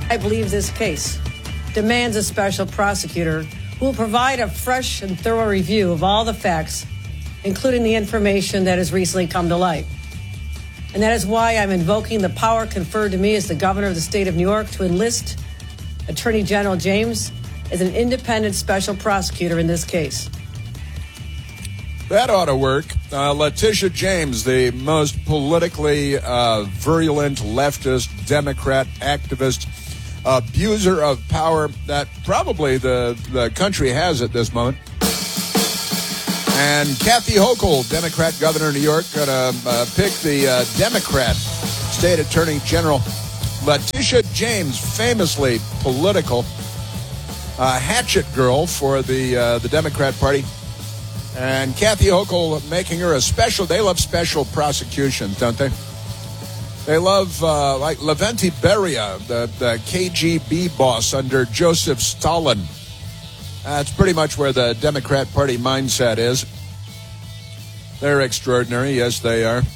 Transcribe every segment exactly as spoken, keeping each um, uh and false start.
I believe this case demands a special prosecutor who will provide a fresh and thorough review of all the facts, including the information that has recently come to light. And that is why I'm invoking the power conferred to me as the governor of the state of New York to enlist Attorney General James as an independent special prosecutor in this case. That ought to work. Uh, Letitia James, the most politically uh, virulent leftist Democrat activist, abuser of power that probably the, the country has at this moment. And Kathy Hochul, Democrat governor of New York, going to uh, pick the uh, Democrat state attorney general. Letitia James, famously political, uh, hatchet girl for the uh, the Democrat Party. And Kathy Hochul making her a special, they love special prosecutions, don't they? They love, uh, like Lavrenti Beria, the, the K G B boss under Joseph Stalin. That's pretty much where the Democrat Party mindset is. They're extraordinary. Yes, they are.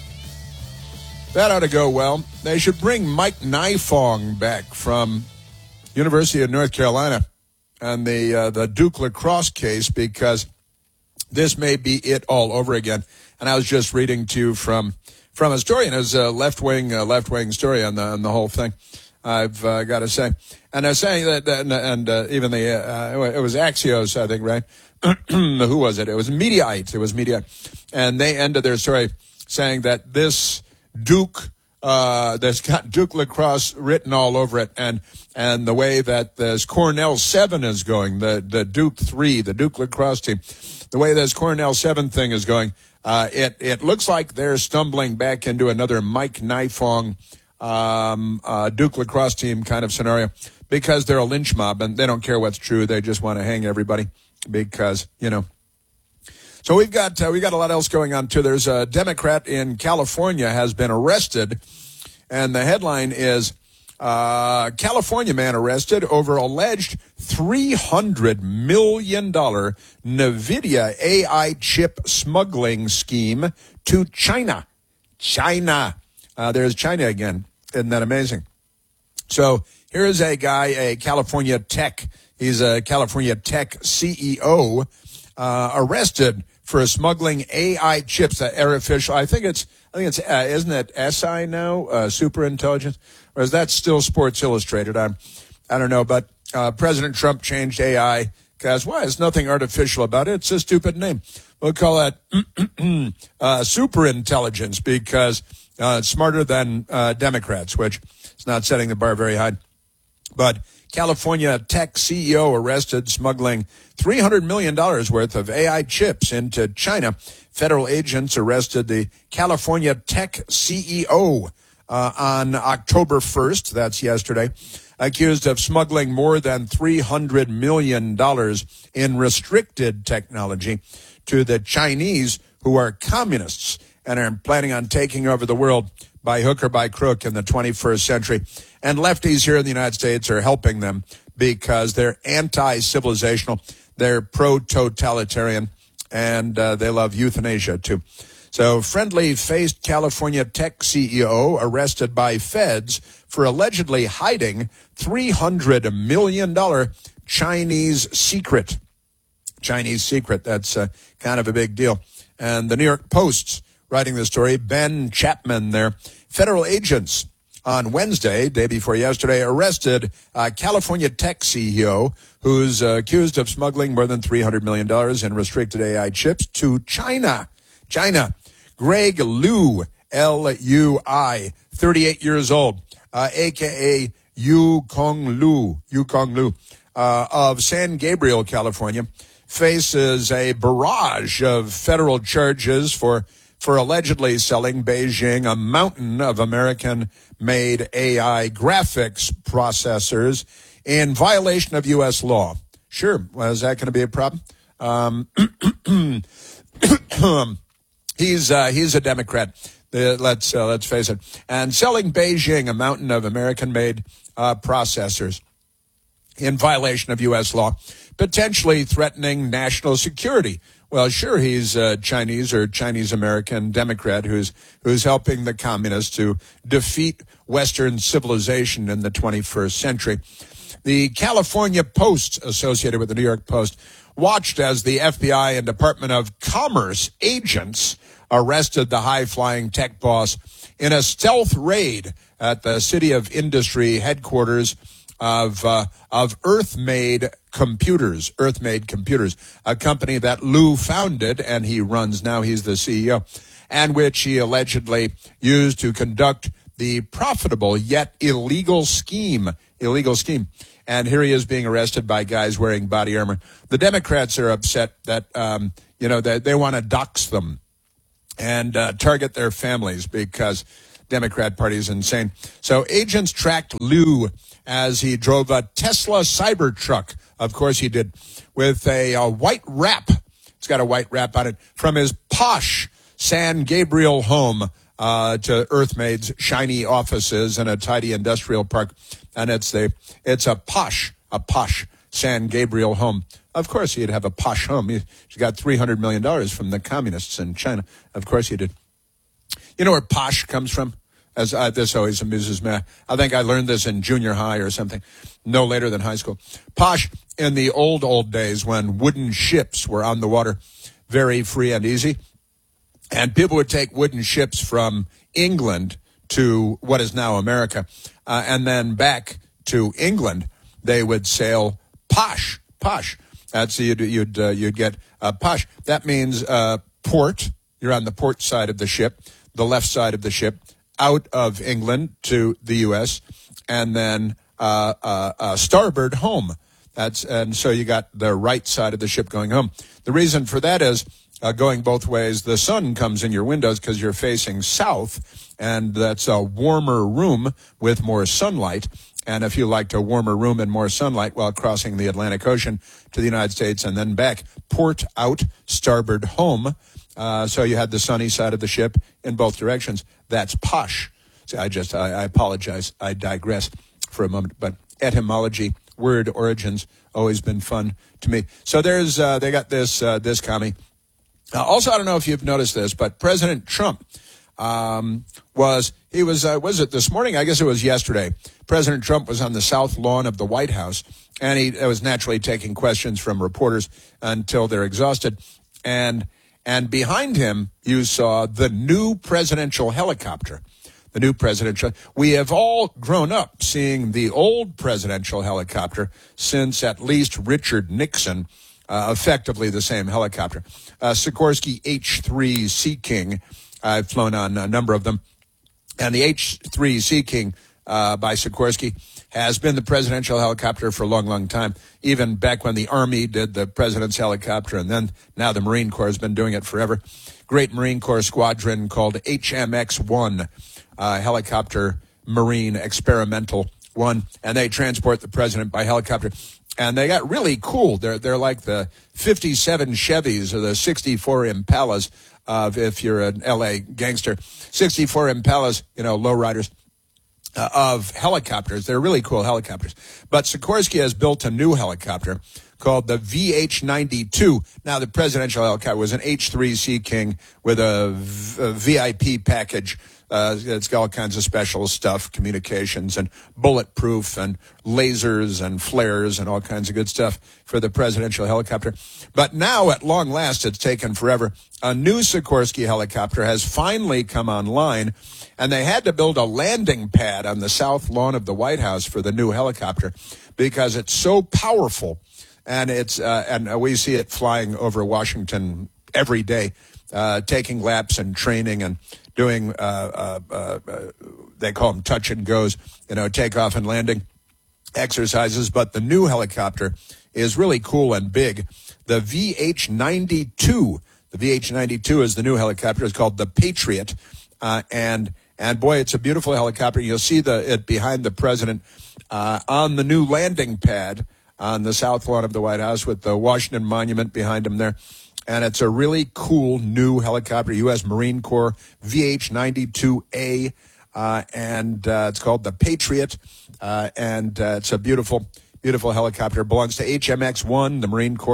That ought to go well. They should bring Mike Nifong back from University of North Carolina and the uh, the Duke lacrosse case, because this may be it all over again. And I was just reading to you from from a story, and it was a left-wing uh, left-wing story on the on the whole thing, I've uh, got to say. And they're saying that, that and, and uh, even the, uh, it was Axios, I think, right? Who was it? It was Mediaite. It was Mediaite. And they ended their story saying that this Duke, uh, that's got Duke lacrosse written all over it, and and the way that this Cornell seven is going, the, the Duke three, the Duke lacrosse team, the way this Cornell seven thing is going, uh, it, it looks like they're stumbling back into another Mike Nifong um, uh, Duke lacrosse team kind of scenario, because they're a lynch mob and they don't care what's true. They just want to hang everybody because, you know. So we've got uh, we got a lot else going on, too. There's a Democrat in California has been arrested, and the headline is, uh, California man arrested over alleged three hundred million dollars NVIDIA A I chip smuggling scheme to China. China. Uh, there's China again. Isn't that amazing? So here is a guy, a California tech. He's a California tech C E O, uh, arrested for smuggling A I chips, that air official. I think it's, I think it's, uh, isn't it S I now, uh, super intelligence? Or is that still Sports Illustrated? I'm, I don't know, but, uh, President Trump changed A I because, why? There's nothing artificial about it. It's a stupid name. We'll call that, uh, super intelligence because, uh, it's smarter than, uh, Democrats, which is not setting the bar very high. But California tech C E O arrested smuggling three hundred million dollars worth of A I chips into China. Federal agents arrested the California tech C E O uh, on October first, that's yesterday, accused of smuggling more than three hundred million dollars in restricted technology to the Chinese, who are communists and are planning on taking over the world by hook or by crook in the twenty-first century. And lefties here in the United States are helping them because they're anti-civilizational, they're pro-totalitarian, and uh, they love euthanasia, too. So friendly-faced California tech C E O arrested by feds for allegedly hiding three hundred million dollars Chinese secret. Chinese secret, that's uh, kind of a big deal. And the New York Post's writing the story, Ben Chapman there. Federal agents on Wednesday, day before yesterday, arrested uh, California tech C E O who's uh, accused of smuggling more than three hundred million dollars in restricted A I chips to China. China. Greg Liu, L U I, thirty-eight years old, uh, a k a. Yu Kong Lu, Yu Kong Lu, uh, of San Gabriel, California, faces a barrage of federal charges for for allegedly selling Beijing a mountain of American-made A I graphics processors in violation of U S law. Sure, well, is that going to be a problem? Um, he's uh, he's a Democrat. Uh, let's uh, let's face it. And selling Beijing a mountain of American-made uh, processors in violation of U S law, potentially threatening national security. Well, sure, he's a Chinese or Chinese-American Democrat who's who's helping the communists to defeat Western civilization in the twenty-first century. The California Post, associated with the New York Post, watched as the F B I and Department of Commerce agents arrested the high-flying tech boss in a stealth raid at the City of Industry headquarters of uh, of Earthmade Computers, Earthmade Computers, a company that Liu founded and he runs now. He's the C E O, and which he allegedly used to conduct the profitable yet illegal scheme, illegal scheme. And here he is being arrested by guys wearing body armor. The Democrats are upset that, um, you know, they, they want to dox them and uh, target their families because Democrat Party is insane. So agents tracked Liu as he drove a Tesla Cybertruck. Of course he did, with a, a white wrap. It's got a white wrap on it, from his posh San Gabriel home uh, to Earthmade's shiny offices in a tidy industrial park. And it's the it's a posh, a posh San Gabriel home. Of course he'd have a posh home. He, he got three hundred million dollars from the communists in China. Of course he did. You know where posh comes from? As uh, this always amuses me. I think I learned this in junior high or something, no later than high school. Posh, in the old, old days when wooden ships were on the water, very free and easy, and people would take wooden ships from England to what is now America, uh, and then back to England, they would sail posh, posh. That's you'd you'd uh, you'd get uh, posh. That means uh, port. You're on the port side of the ship, the left side of the ship, out of England to the U S, and then uh, uh, uh, starboard home. That's and so you got the right side of the ship going home. The reason for that is uh, going both ways. The sun comes in your windows because you're facing south, and that's a warmer room with more sunlight. And if you liked a warmer room and more sunlight while crossing the Atlantic Ocean to the United States and then back, port out, starboard home. Uh, so you had the sunny side of the ship in both directions. That's posh. See, I just, I, I apologize. I digress for a moment. But etymology, word origins, always been fun to me. So there's, uh, they got this, uh, this commie. Uh, also, I don't know if you've noticed this, but President Trump um, was, he was, uh, was it this morning? I guess it was yesterday. President Trump was on the south lawn of the White House, and he was naturally taking questions from reporters until they're exhausted. And And behind him, you saw the new presidential helicopter. The new presidential. We have all grown up seeing the old presidential helicopter since at least Richard Nixon, uh, effectively the same helicopter. Uh, Sikorsky H three Sea King. I've flown on a number of them. And the H three Sea King uh, by Sikorsky has been the presidential helicopter for a long, long time, even back when the Army did the president's helicopter, and then now the Marine Corps has been doing it forever. Great Marine Corps squadron called H M X one, uh, Helicopter Marine Experimental One, and they transport the president by helicopter. And they got really cool. They're they're like the fifty-seven Chevys or the sixty-four Impalas of, if you're an L A gangster, sixty-four Impalas, you know, lowriders. Uh, of helicopters. They're really cool helicopters. But Sikorsky has built a new helicopter called the V H ninety-two. Now, the presidential helicopter was an H three Sea King with a, v- a V I P package. Uh, it's got all kinds of special stuff, communications and bulletproof and lasers and flares and all kinds of good stuff for the presidential helicopter. But now, at long last, it's taken forever. A new Sikorsky helicopter has finally come online, and they had to build a landing pad on the south lawn of the White House for the new helicopter because it's so powerful, and it's uh, and we see it flying over Washington every day, uh, taking laps and training and doing, uh, uh, uh, they call them touch and goes, you know, takeoff and landing exercises. But the new helicopter is really cool and big. The V H ninety-two, the V H ninety-two is the new helicopter. It's called the Patriot, uh, and And boy, it's a beautiful helicopter. You'll see the it behind the president uh, on the new landing pad on the south lawn of the White House with the Washington Monument behind him there. And it's a really cool new helicopter, U S Marine Corps V H ninety-two A, uh, and uh, it's called the Patriot. Uh, and uh, it's a beautiful, beautiful helicopter. It belongs to H M X one, the Marine Corps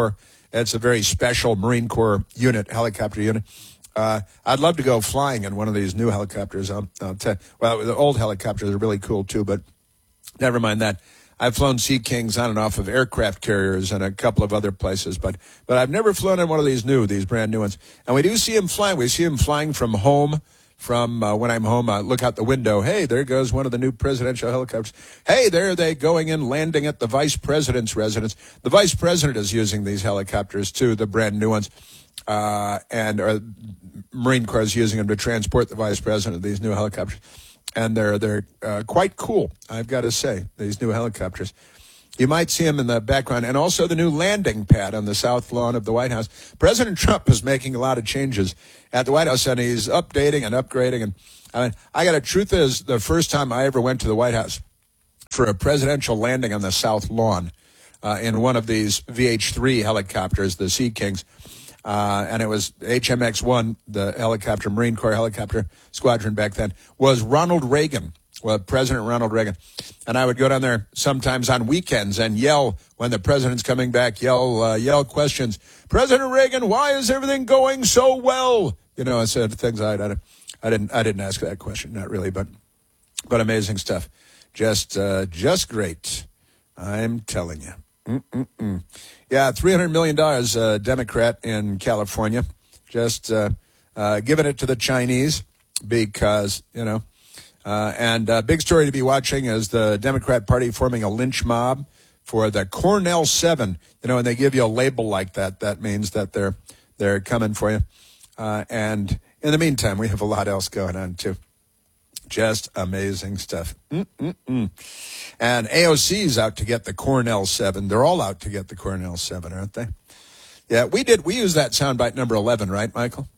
It's a very special Marine Corps unit, helicopter unit. Uh, I'd love to go flying in one of these new helicopters. I'll, I'll tell you. Well, the old helicopters are really cool, too, but never mind that. I've flown Sea Kings on and off of aircraft carriers and a couple of other places, but but I've never flown in one of these new, these brand new ones. And we do see them flying. We see them flying from home, from uh, when I'm home. I look out the window. Hey, there goes one of the new presidential helicopters. Hey, there they going in, landing at the vice president's residence. The vice president is using these helicopters, too, the brand new ones. Uh, and uh, Marine Corps is using them to transport the vice president, these new helicopters. And they're they're uh, quite cool, I've got to say, these new helicopters. You might see them in the background, and also the new landing pad on the south lawn of the White House. President Trump is making a lot of changes at the White House, and he's updating and upgrading. And I mean, I got to, truth is, the first time I ever went to the White House for a presidential landing on the south lawn uh, in one of these V H three helicopters, the Sea Kings, Uh, and it was H M X one, the helicopter, Marine Corps helicopter squadron back then, was Ronald Reagan, well, President Ronald Reagan. And I would go down there sometimes on weekends and yell when the president's coming back, yell uh, yell questions. President Reagan, why is everything going so well? You know, I said things I, I, I didn't I didn't ask that question, not really, but but amazing stuff. Just uh, just great. I'm telling you. Mm-mm-mm. Yeah, three hundred million dollars, uh, Democrat in California, just uh, uh, giving it to the Chinese because, you know, uh, and a uh, big story to be watching is the Democrat Party forming a lynch mob for the Cornell Seven. You know, and they give you a label like that. That means that they're they're coming for you. Uh, and in the meantime, we have a lot else going on, too. Just amazing stuff. Mm-mm-mm. And A O C's out to get the Cornell Seven. They're all out to get the Cornell Seven, aren't they? Yeah, we did. We used that soundbite number eleven, right, Michael?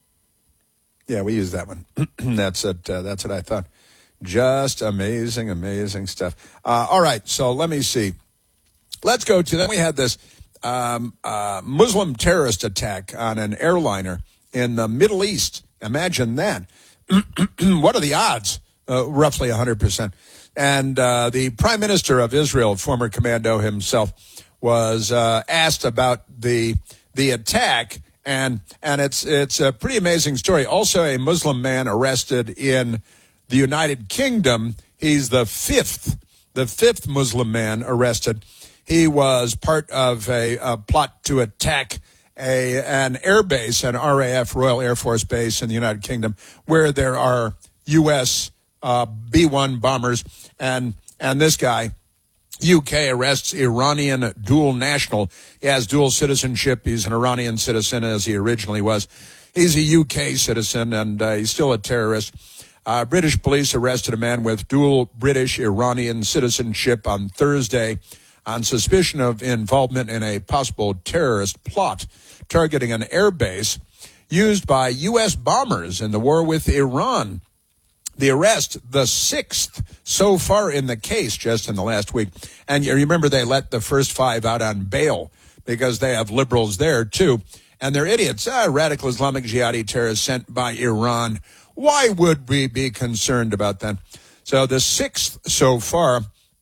Yeah, we used that one. That's it. Uh, that's what I thought. Just amazing, amazing stuff. Uh, all right, so let me see. Let's go to, then we had this um, uh, Muslim terrorist attack on an airliner in the Middle East. Imagine that. What are the odds? Uh, roughly one hundred percent. And uh, the Prime Minister of Israel, former commando himself, was uh, asked about the the attack, and and it's it's a pretty amazing story. Also, a Muslim man arrested in the United Kingdom. He's the fifth, the fifth Muslim man arrested. He was part of a, a plot to attack A, an air base, an R A F, Royal Air Force Base in the United Kingdom, where there are U S uh, B one bombers. And and this guy, U K, arrests Iranian dual national. He has dual citizenship. He's an Iranian citizen, as he originally was. He's a U K citizen, and uh, he's still a terrorist. Uh, British police arrested a man with dual British-Iranian citizenship on Thursday on suspicion of involvement in a possible terrorist plot targeting an air base used by U S bombers in the war with Iran. The arrest, the sixth so far in the case just in the last week. And you remember they let the first five out on bail because they have liberals there too. And they're idiots. Ah, radical Islamic jihadi terrorists sent by Iran. Why would we be concerned about that? So the sixth so far.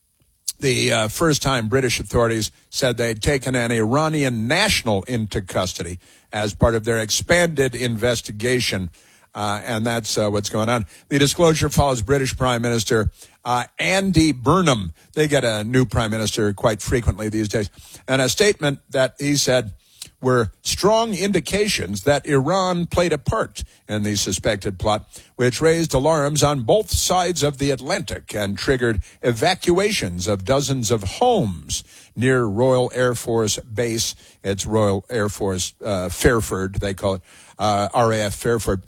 The uh, first time British authorities said they'd taken an Iranian national into custody as part of their expanded investigation. Uh, and that's uh, what's going on. The disclosure follows British Prime Minister uh, Andy Burnham. They get a new prime minister quite frequently these days. And a statement that he said were strong indications that Iran played a part in the suspected plot, which raised alarms on both sides of the Atlantic and triggered evacuations of dozens of homes near Royal Air Force Base. It's Royal Air Force uh, Fairford, they call it, uh, R A F Fairford,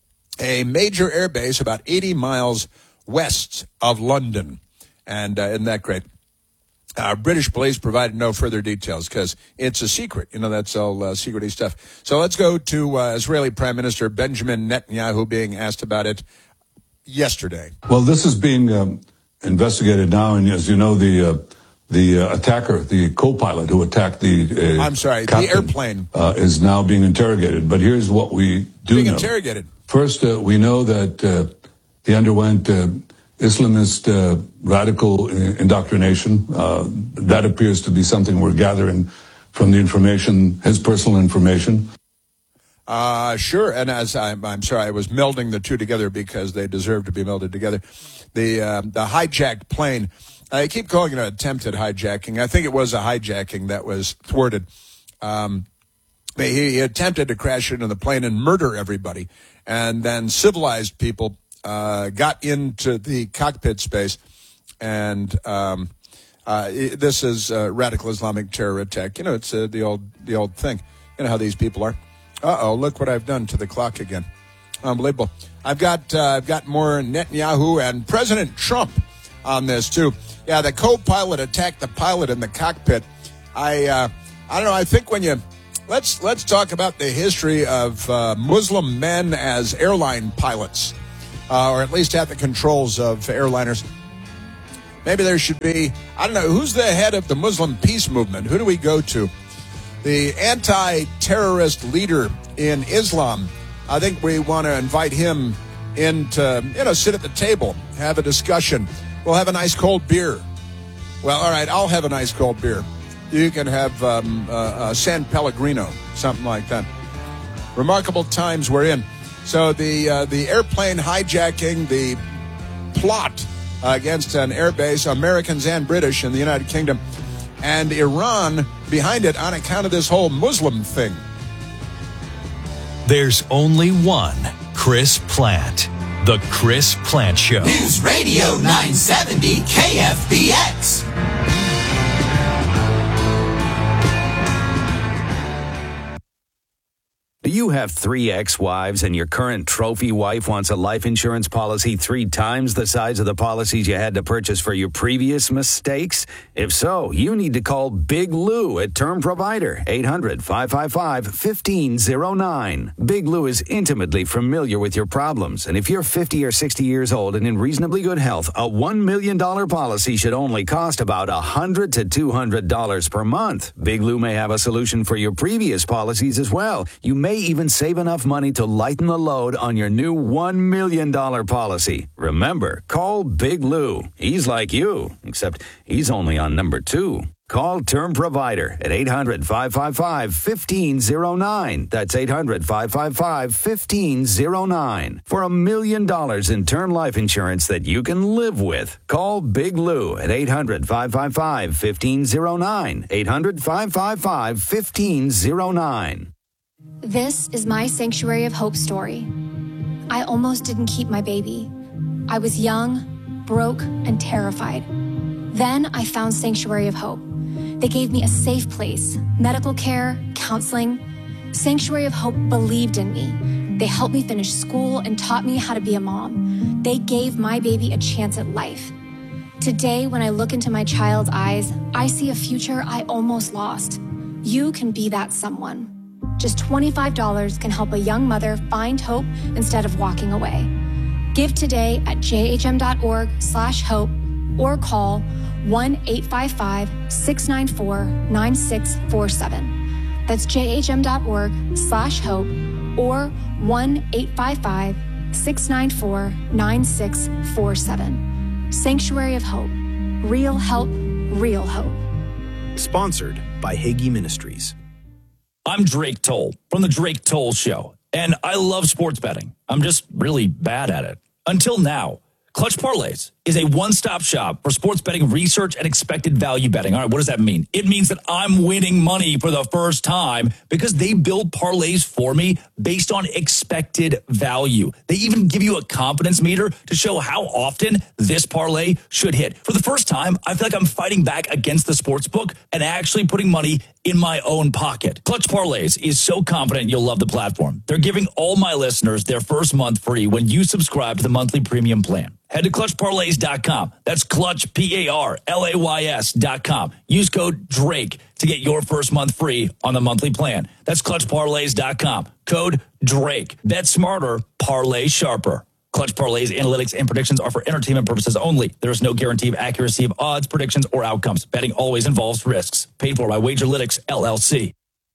a major air base about eighty miles west of London. And uh, isn't that great? Uh, British police provided no further details because it's a secret. You know, that's all uh, secret-y stuff. So let's go to uh, Israeli Prime Minister Benjamin Netanyahu being asked about it yesterday. Well, this is being um, investigated now, and as you know, the uh, the uh, attacker, the co-pilot who attacked the uh, I'm sorry, captain, the airplane uh, is now being interrogated. But here's what we do being know. interrogated. First, uh, we know that uh, he underwent uh, Islamist uh, radical indoctrination. Uh, that appears to be something we're gathering from the information, his personal information? Uh, sure. And as I'm, I'm sorry, I was melding the two together because they deserve to be melded together. The uh, the hijacked plane, I keep calling it an attempted hijacking. I think it was a hijacking that was thwarted. Um, he, he attempted to crash into the plane and murder everybody. And then civilized people uh, got into the cockpit space. And um, uh, this is a radical Islamic terror attack. You know, it's uh, the old the old thing. You know how these people are. Uh-oh, look what I've done to the clock again. Unbelievable. I've got uh, I've got more Netanyahu and President Trump on this, too. Yeah, the co-pilot attacked the pilot in the cockpit. I uh, I don't know, I think when you... Let's let's talk about the history of uh, Muslim men as airline pilots, uh, or at least at the controls of airliners. Maybe there should be... I don't know, who's the head of the Muslim peace movement? Who do we go to? The anti-terrorist leader in Islam. I think we want to invite him in to, you know, sit at the table, have a discussion. We'll have a nice cold beer. Well, all right, I'll have a nice cold beer. You can have um, uh, uh, San Pellegrino, something like that. Remarkable times we're in. So the uh, the airplane hijacking, the plot uh, against an airbase, Americans and British in the United Kingdom, and Iran behind it on account of this whole Muslim thing. There's only one Chris Plant. The Chris Plant Show. News Radio nine seventy K F B X. Do you have three ex-wives and your current trophy wife wants a life insurance policy three times the size of the policies you had to purchase for your previous mistakes? If so, you need to call Big Lou at Term Provider, eight hundred, five five five, one five zero nine. Big Lou is intimately familiar with your problems, and if you're fifty or sixty years old and in reasonably good health, a one million dollars policy should only cost about one hundred to two hundred dollars per month. Big Lou may have a solution for your previous policies as well. You may even save enough money to lighten the load on your new one million dollars policy. Remember, call Big Lou. He's like you, except he's only on number two. Call Term Provider at eight hundred, five five five, one five zero nine. That's eight hundred, five five five, one five zero nine. For a million dollars in term life insurance that you can live with. Call Big Lou at eight hundred, five five five, one five zero nine. eight hundred, five five five, one five zero nine. This is my Sanctuary of Hope story. I almost didn't keep my baby. I was young, broke, and terrified. Then I found Sanctuary of Hope. They gave me a safe place, medical care, counseling. Sanctuary of Hope believed in me. They helped me finish school and taught me how to be a mom. They gave my baby a chance at life. Today, when I look into my child's eyes, I see a future I almost lost. You can be that someone. Just twenty-five dollars can help a young mother find hope instead of walking away. Give today at jhm.org slash hope or call one eight five five, six nine four, nine six four seven. That's jhm.org slash hope or one eight five five, six nine four, nine six four seven. Sanctuary of Hope. Real help, real hope. Sponsored by Hagee Ministries. I'm Drake Toll from The Drake Toll Show, and I love sports betting. I'm just really bad at it. Until now. Clutch Parlays is a one-stop shop for sports betting research and expected value betting. All right, what does that mean? It means that I'm winning money for the first time because they build parlays for me based on expected value. They even give you a confidence meter to show how often this parlay should hit. For the first time, I feel like I'm fighting back against the sports book and actually putting money in my own pocket. Clutch Parlays is so confident you'll love the platform. They're giving all my listeners their first month free when you subscribe to the monthly premium plan. Head to clutch parlays dot com. That's Clutch, P A R L A Y S dot com. Use code DRAKE to get your first month free on the monthly plan. That's clutch parlays dot com. Code DRAKE. Bet smarter, parlay sharper. Clutch Parlays analytics and predictions are for entertainment purposes only. There is no guarantee of accuracy of odds, predictions, or outcomes. Betting always involves risks. Paid for by Wagerlytics, L L C.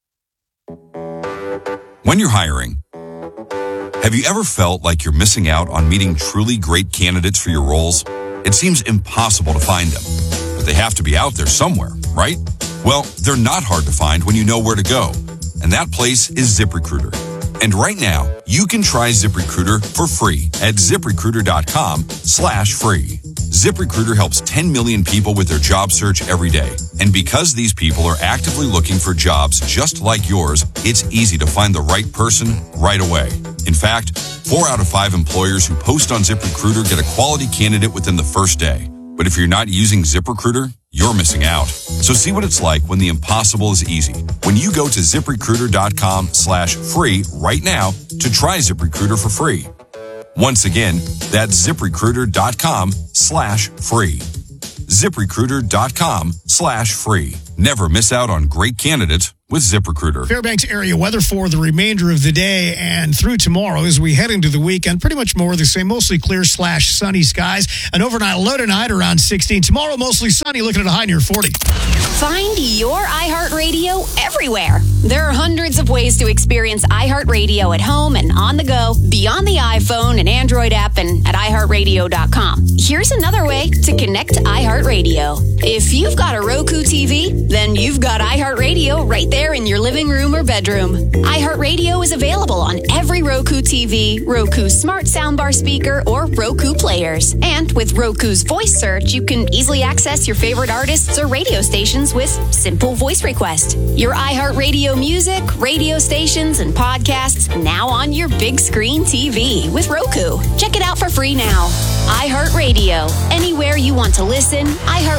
When you're hiring, have you ever felt like you're missing out on meeting truly great candidates for your roles? It seems impossible to find them, but they have to be out there somewhere, right? Well, they're not hard to find when you know where to go. And that place is ZipRecruiter. And right now, you can try ZipRecruiter for free at ZipRecruiter.com slash free. ZipRecruiter helps ten million people with their job search every day. And because these people are actively looking for jobs just like yours, it's easy to find the right person right away. In fact, four out of five employers who post on ZipRecruiter get a quality candidate within the first day. But if you're not using ZipRecruiter, you're missing out. So see what it's like when the impossible is easy. When you go to ZipRecruiter.com slash free right now to try ZipRecruiter for free. Once again, that's ZipRecruiter.com slash free. ZipRecruiter.com slash free. Never miss out on great candidates with ZipRecruiter. Fairbanks area weather for the remainder of the day and through tomorrow as we head into the weekend. Pretty much more of the same, mostly clear slash sunny skies. An overnight low tonight around sixteen. Tomorrow mostly sunny, looking at a high near forty. Find your iHeartRadio everywhere. There are hundreds of ways to experience iHeartRadio at home and on the go, beyond the iPhone and Android app and at i heart radio dot com. Here's another way to connect to iHeartRadio. If you've got a Roku T V, then you've got iHeartRadio right there in your living room or bedroom. iHeartRadio is available on every Roku T V, Roku smart soundbar speaker, or Roku players. And with Roku's voice search, you can easily access your favorite artists or radio stations with simple voice request. Your iHeartRadio music, radio stations, and podcasts now on your big screen T V with Roku. Check it out for free now. iHeartRadio. Anywhere you want to listen, iHeart